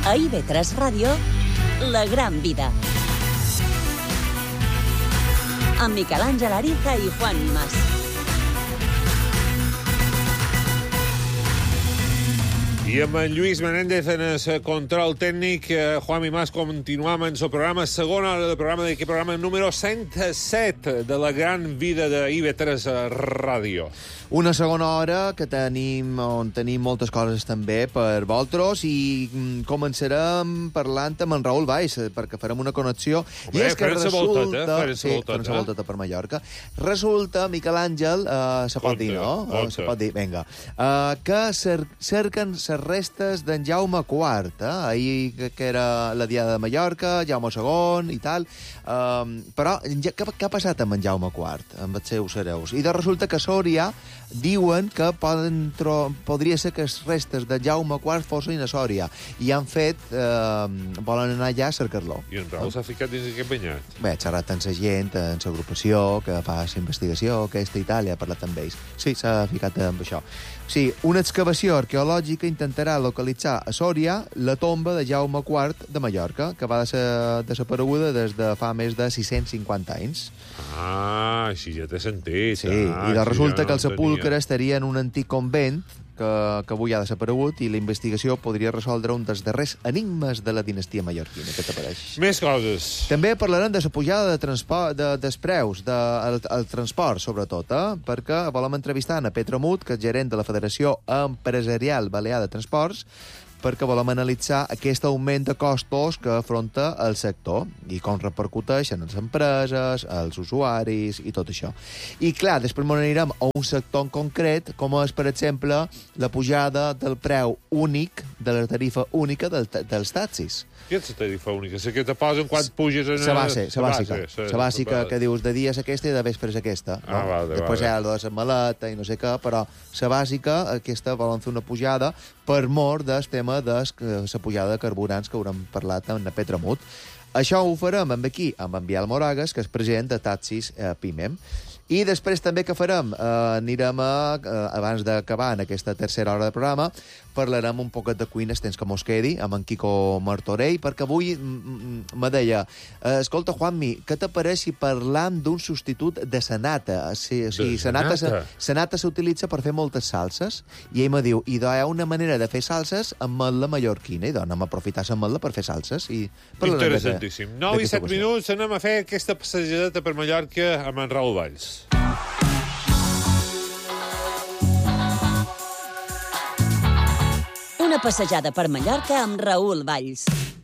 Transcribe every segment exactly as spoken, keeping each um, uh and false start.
A I V tres Ràdio, La Gran Vida. Amb Miquel Àngel Ariza i Juan Mas. I amb en Lluís Menéndez en el control tècnic, Juan i Mas, continuam en el programa, segona hora del programa, d'aquest programa número cent set de La Gran Vida de I V tres Ràdio. Una segona hora que tenim, on tenim moltes coses també per vosaltres, i començarem parlant amb en Raül Valls, perquè farem una connexió. Home, I és que resulta... Volteta, sí, farem la volteta per Mallorca. Resulta, Miquel Àngel, uh, se pot dir, no? Uh, se pot dir, vinga. Uh, que cer cerquen les restes d'en Jaume quart, eh? Ahir que, que era la diada de Mallorca, Jaume segon i tal. Uh, però què, què ha passat amb en Jaume quart, amb els seus hereus? I de resulta que a Sòria diuen que poden tro podria ser que les restes de Jaume quart fossin a Sòria, i han fet eh, volen anar allà a cercar-lo. I en Raül s'ha ficat dins aquest banyat? Bé, ha xerrat amb la gent, amb l'agrupació que fa la investigació, aquesta i tal, i ha parlat amb ells. Sí, s'ha ficat amb això. Sí, una excavació arqueològica intentarà localitzar a Sòria la tomba de Jaume quart de Mallorca, que va ser desapareguda des de fa més de sis-cents cinquanta anys. Ah, així ja té sentit. Sí, ah, i de resulta ja que el no sepulcre estaria en un antic convent que, que avui ha desaparegut, i la investigació podria resoldre un dels darrers enigmes de la dinastia mallorquina. Què t'apareix? Més coses. També parlarem de la pujada de transport, de, dels preus, de, el, el transport, sobretot, eh? perquè volem entrevistar a Petra Mut, que és gerent de la Federació Empresarial Balear de Transports, perquè volem analitzar aquest augment de costos que afronta el sector i com repercuteixen en les empreses, els usuaris i tot això. I, clar, després m'ho anirem a un sector en concret, com és, per exemple, la pujada del preu únic, de la tarifa única del, dels taxis. Què és la tarifa única? La que te posen quan puges en... La base, la bàsica. La bàsica que dius de dia és aquesta i de vespre és aquesta. Ah, no? vale, Després vale. hi ha la de la maleta i no sé què, però la bàsica, aquesta, volen fer una pujada per mort del tema de la pujada de carburants que haurem parlat amb la Petra Mut. Això ho farem amb aquí, amb en Biel Moragas, que és president de Taxis eh, Pimem. I després també què farem? Eh, anirem a, eh, abans d'acabar en aquesta tercera hora de programa, parlarem un poquet de cuina, el temps que mos quedi, amb en Quico Martorell, perquè avui me deia, eh, escolta, Juanmi, què t'apareix si parlam d'un substitut de sanata? Si, si sanata sanata s'utilitza per fer moltes salses, i ell me diu, i hi ha una manera de fer salses amb la mallorquina, i doncs anem a aprofitar la ametla per fer salses. I interessantíssim. nou i set minuts, anem a fer aquesta passejadeta per Mallorca amb en Raül Valls. Una passejada per Mallorca amb Raül Valls.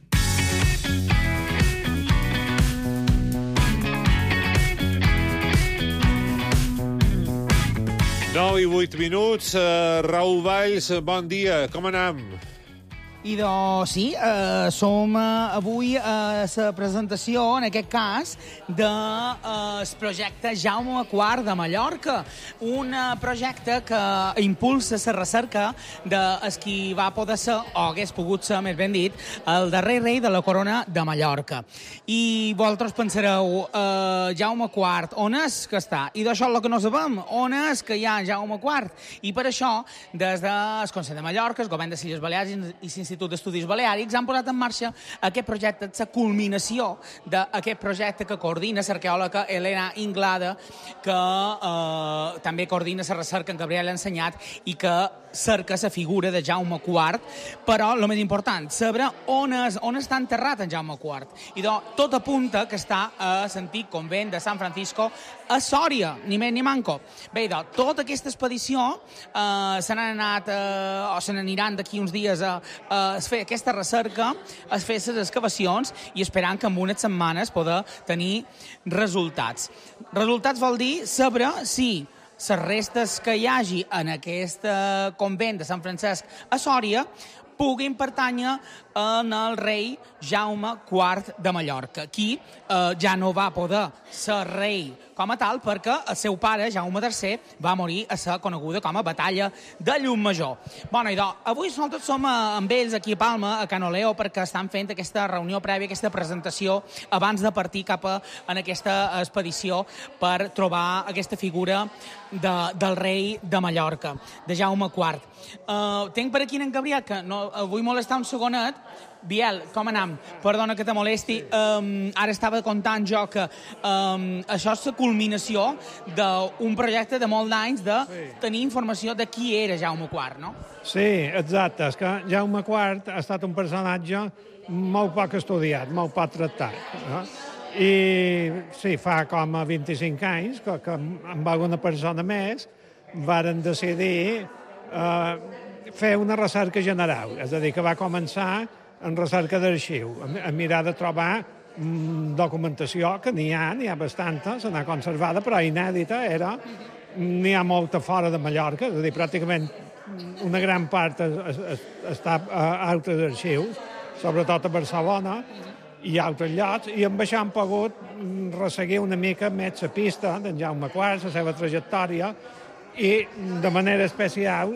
nou i vuit minuts. Uh, Raül Valls, bon dia. Com anem? I doncs sí, eh, som eh, avui a la presentació, en aquest cas, del de, eh, projecte Jaume quart de Mallorca, un eh, projecte que impulsa la recerca de es qui va poder ser, o hagués pogut ser, més ben dit, el darrer rei de la corona de Mallorca. I vosaltres pensareu, eh, Jaume quart, on és que està? I d'això és el que no sabem, on és que hi ha Jaume quart? I per això, des del Consell de Mallorca, el Govern de les Illes Balears i l'Institut d'Estudis Baleàrics han posat en marxa aquest projecte, la culminació d'aquest projecte que coordina l'arqueòloga Elena Inglada, que eh, també coordina la recerca en Gabriel Ensenyat i que cerca la figura de Jaume quart, però el més important, saber on, és, on està enterrat en Jaume quart. I doncs, tot apunta que està a l'antic convent de San Francisco a Sòria, ni més ni manco. Bé, doncs, tota aquesta expedició eh, se n'han anat, eh, o se n'aniran d'aquí uns dies a, a fer aquesta recerca, a fer les excavacions i esperant que en unes setmanes poder tenir resultats. Resultats vol dir saber si les restes que hi hagi en aquest convent de Sant Francesc a Sòria puguin pertànyer en el rei Jaume quart de Mallorca. Qui eh, ja no va poder ser rei com a tal perquè el seu pare, Jaume tercer, va morir a ser coneguda com a Batalla de Llumajor. Bueno, i doncs, avui nosaltres som amb ells aquí a Palma, a Canoleo, perquè estan fent aquesta reunió prèvia, aquesta presentació, abans de partir cap a en aquesta expedició per trobar aquesta figura de, del rei de Mallorca, de Jaume quart. Uh, tenc per aquí en Gabriel, que no, vull molestar un segonet, Biel, com anam? Perdona que te molesti. Um, ara estava contant jo que um, això és la culminació d'un projecte de molts anys de sí. tenir informació de qui era Jaume quart, no? Sí, exacte. És que Jaume quart ha estat un personatge molt poc estudiat, molt poc tractat. No? I sí, fa com a vint-i-cinc anys que, que amb alguna persona més varen decidir eh, fer una recerca general. És a dir, que va començar en recerca d'arxiu, a mirar de trobar mm, documentació, que n'hi ha, n'hi ha bastanta, se n'ha conservada, però inèdita era, n'hi ha molta fora de Mallorca, és a dir, pràcticament una gran part es, es, es, està a altres arxius, sobretot a Barcelona i altres llocs, i amb això han pogut resseguir una mica més la pista d'en Jaume quart, la seva trajectòria, i de manera especial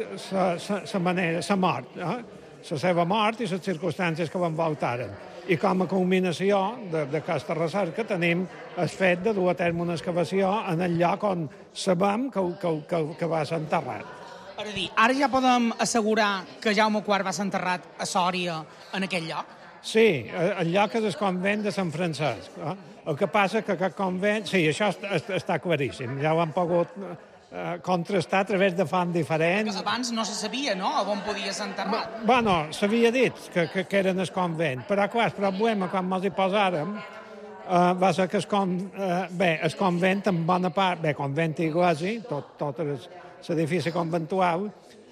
la mort, eh? la seva mort i les circumstàncies que l'envoltaren. I com a culminació d'aquesta recerca tenim el fet de dur a terme una excavació en el lloc on sabem que, que, que, que va ser enterrat. És a dir, ara ja podem assegurar que Jaume quart va ser enterrat a Sòria, en aquell lloc? Sí, el lloc és el convent de Sant Francesc. Eh? El que passa que aquest convent... Sí, això està, està claríssim, ja ho han pogut eh, contrastar a través de fonts diferents. Que abans no se sabia, no?, on podia ser enterrat. Bueno, s'havia dit que, que, que eren el convent, però clar, el problema, quan ens hi posàrem, eh, va ser que el, con, eh, bé, el convent, en bona part, bé, convent i iglesia, tot, tot l'edifici conventual,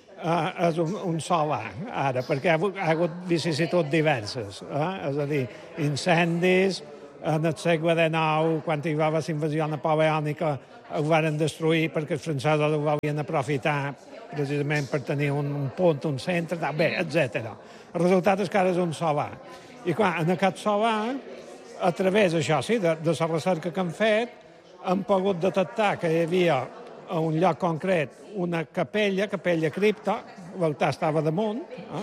Uh, és un, un solar, ara, perquè ha, ha hagut vicissituds diverses. Eh? És a dir, incendis, en el segle dinou, quan hi va haver la invasió napoleònica, ho van destruir perquè els francesos ho volien aprofitar precisament per tenir un, un punt, un centre, bé, etcètera. El resultat és que ara és un solar. I clar, en aquest solar, a través, això sí, de, de la recerca que han fet, han pogut detectar que hi havia a un lloc concret una capella, capella cripta, l'altar estava damunt, eh?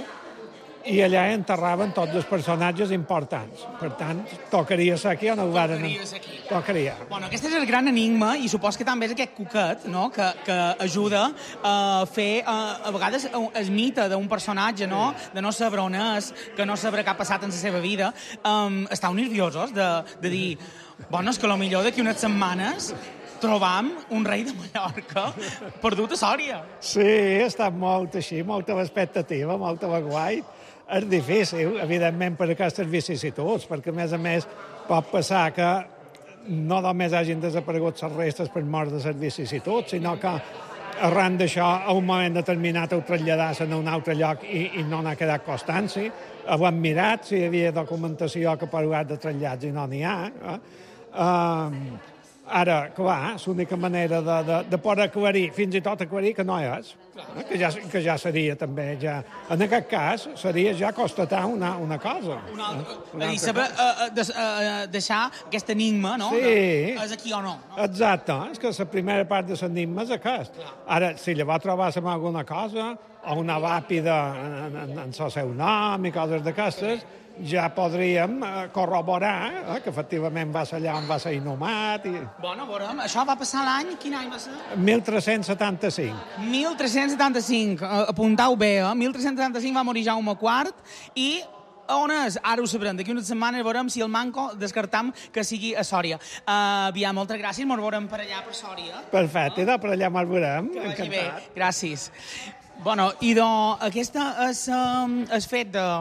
i allà enterraven tots els personatges importants. Per tant, tocaria ser aquí o no ho varen... Tocaria ser aquí. Tocaria. Bueno, aquest és el gran enigma i supos que també és aquest cuquet, no?, que, que ajuda a fer, a, a vegades, el mite d'un personatge, no?, de no saber on és, que no sabrà què ha passat en la seva vida. Um, estàu nerviosos de, de dir, bueno, és que potser d'aquí unes setmanes trobam un rei de Mallorca perdut a Sòria. Sí, ha estat molt així, molta l'expectativa, molta la guai. És difícil, evidentment, per aquestes vicissituds, perquè, a més a més, pot passar que no només hagin desaparegut les restes per mort de les vicissituds, sinó que arran d'això, a un moment determinat, ho traslladassin a un altre lloc i, i no n'ha quedat constància. Ho hem mirat, si hi havia documentació que parlat de trasllats i no n'hi ha. Eh? Uh, Ara, clar, l'única manera de, de, de poder aclarir, fins i tot aclarir que no és, eh? que, ja, que ja seria també, ja, en aquest cas, seria ja constatar una, una cosa. Una altra, eh? una altra saber, uh, de, uh, deixar aquest enigma, no? Sí. De, és aquí o no? no? Exacte, és que la primera part de l'enigma és aquest. Ara, si llavors trobàssim alguna cosa, o una làpida en, en, en el seu nom i coses d'aquestes, ja podríem corroborar eh, que efectivament va ser allà on va ser inhumat. I... Bueno, veurem. Això va passar l'any? Quin any va ser? mil tres-cents setanta-cinc. mil tres-cents setanta-cinc. Apuntau bé, eh? mil tres-cents setanta-cinc va morir Jaume quart i on és? Ara ho sabrem. D'aquí unes setmanes veurem si el manco descartam que sigui a Sòria. Uh, Aviam, moltes gràcies. Ens veurem per allà, per Sòria. Perfecte, no? Per allà ens veurem. Que vagi bé. Gràcies. Bueno, i doncs, aquesta és um, el fet de...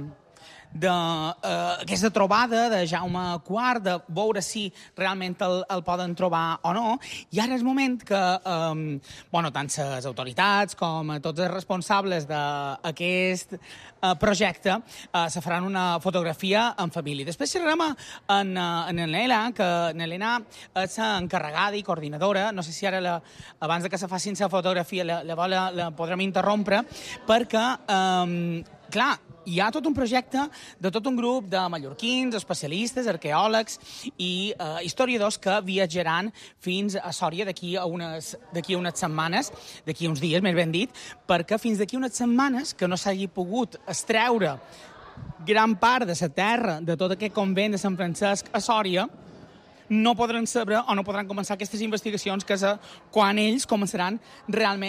d'aquesta uh, trobada de Jaume quart, de veure si realment el, el poden trobar o no. I ara és moment que um, bueno, tant les autoritats com tots els responsables d'aquest uh, projecte uh, se faran una fotografia en família. Després xerrarem en, en Helena, que Helena és encarregada i coordinadora. No sé si ara, la, abans de que se facin la fotografia, la, la, la, la podrem interrompre, perquè, um, clar, hi ha tot un projecte de tot un grup de mallorquins, especialistes, arqueòlegs i eh, historiadors que viatjaran fins a Sòria d'aquí a unes, d'aquí a unes setmanes, d'aquí a uns dies, més ben dit, perquè fins d'aquí a unes setmanes que no s'hagi pogut extreure gran part de la terra de tot aquest convent de Sant Francesc a Sòria, no podran saber o no podran començar aquestes investigacions que és quan ells començaran realment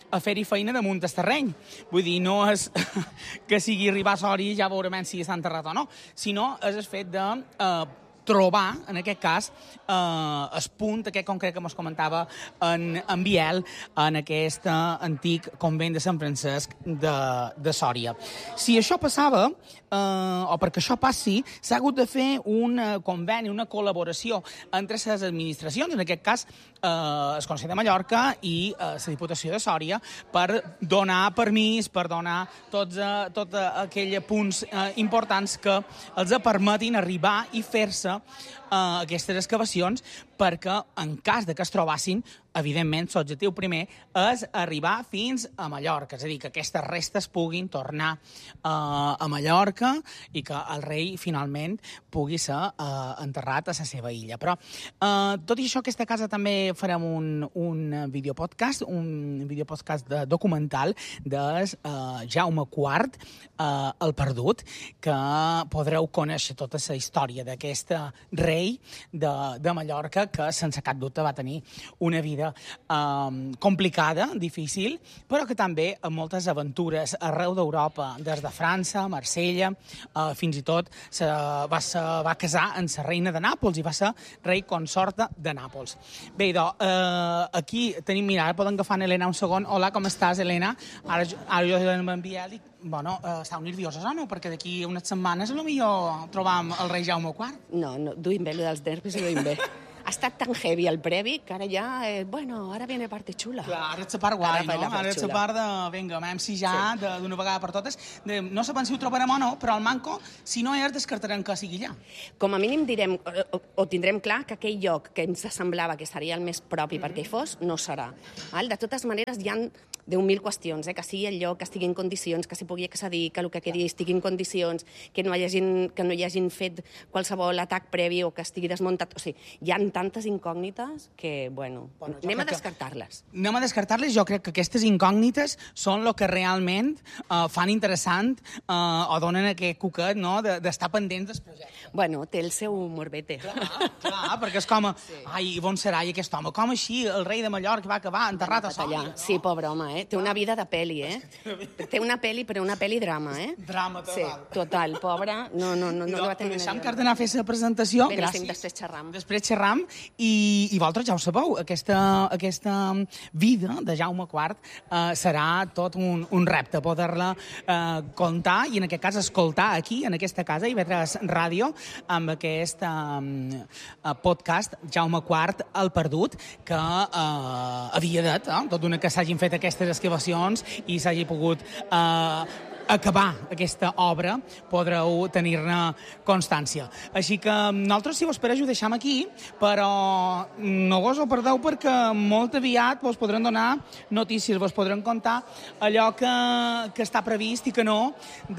a fer-hi feina damunt el terreny. Vull dir, no és que sigui arribar a Sòria i ja veurem si s'ha enterrat o no, sinó és el fet de eh, trobar, en aquest cas, eh, el punt aquest concret que ens comentava en, en Biel, en aquest eh, antic convent de Sant Francesc de, de Sòria. Si això passava, eh, o perquè això passi, s'ha hagut de fer un eh, conveni, una col·laboració entre les administracions, en aquest cas eh, el Consell de Mallorca i eh, la Diputació de Sòria, per donar permís, per donar tots, eh, tots aquells punts eh, importants que els permetin arribar i fer-se Uh, aquestes excavacions, perquè en cas de que es trobassin, evidentment, l'objectiu primer és arribar fins a Mallorca, és a dir, que aquestes restes puguin tornar uh, a Mallorca i que el rei, finalment, pugui ser uh, enterrat a la seva illa. Però, uh, tot i això, aquesta casa també farem un, un videopodcast, un videopodcast de documental de uh, Jaume quart, uh, el Perdut, que podreu conèixer tota la història d'aquest rei de, de Mallorca, que sense cap dubte va tenir una vida um, complicada, difícil, però que també amb moltes aventures arreu d'Europa, des de França, Marsella, uh, fins i tot se, va, se, va casar amb la reina de Nàpols i va ser rei consorta de Nàpols. Bé, doncs, uh, aquí tenim, mira, ara podem agafar Helena un segon. Hola, com estàs, Helena? Ara, ara jo m'envia i bueno, uh, estàu nerviosos o no? Perquè d'aquí unes setmanes potser trobam el rei Jaume quart. No, no, duim bé, lo dels nervis ho duim bé. Ha estat tan heavy el previ que ara ja, eh, bueno, ara viene parte xula. Clar, ara ets la part guai, ara no? Ara ets la part de, vinga, vam si ja, sí. d'una vegada per totes. De, no sabem si ho trobarem o no, però el manco, si no és, descartarem que sigui allà. Com a mínim direm, o, o tindrem clar que aquell lloc que ens semblava que seria el més propi mm-hmm. perquè hi fos, no serà. Val? De totes maneres, hi ha deu mil qüestions, eh? Que sigui el lloc, que estigui en condicions, que s'hi pugui accedir, que el que quedi estigui en condicions, que no, hagin, que no hi hagin fet qualsevol atac previ o que estigui desmuntat. O sigui, hi ha tantes incògnites que, bueno, bueno anem a descartar-les. Anem a descartar-les. Jo crec que aquestes incògnites són el que realment uh, fan interessant uh, o donen aquest cuquet, no?, d'estar pendents del projecte. Bueno, té el seu morbete. Clar, clar, perquè és com, sí. Ai, on serà i aquest home? Com així el rei de Mallorca va acabar enterrat a Sòria? No? Sí, pobre home, eh? Té una vida de peli, eh? Té una peli, però una peli drama, eh? Drama, total. Sí, total, pobre. No, no, no, no, no va tenir deixem que has d'anar a fer la presentació. Beníssim, després xerram. Després xerram, i, i vosaltres ja ho sabeu, aquesta, aquesta vida de Jaume quart eh, serà tot un, un repte, poder-la eh, contar i en aquest cas escoltar aquí, en aquesta casa, i I V tres Ràdio, amb aquest eh, podcast Jaume quart, el Perdut, que eh, havia de, eh, tot d'una que s'hagin fet aquestes excavacions i s'hagi pogut eh, acabar aquesta obra, podreu tenir-ne constància. Així que nosaltres, si vos pareix, ho deixam aquí, però no vos ho perdeu perquè molt aviat vos podran donar notícies, vos podran contar allò que, que està previst i que no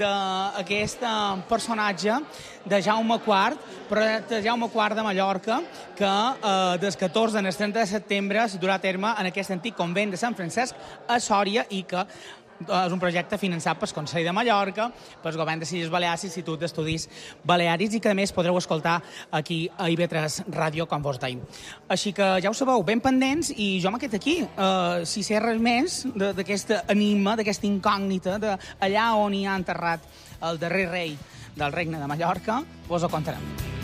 d'aquest personatge de Jaume quart, però de Jaume quart de Mallorca, que eh, des catorze al trenta de setembre es durà a terme en aquest antic convent de Sant Francesc a Sòria i que és un projecte finançat pel Consell de Mallorca, pel Govern de les Illes Balears i l'Institut d'Estudis Baleàrics, i que a més podreu escoltar aquí a I V tres Ràdio quan vos deim. Així que ja ho sabeu, ben pendents, i jo m'aquest aquí. Uh, si sé res més d'aquest enigma, d'aquesta incògnita, d'allà on hi ha enterrat el darrer rei del Regne de Mallorca, vos ho contarem.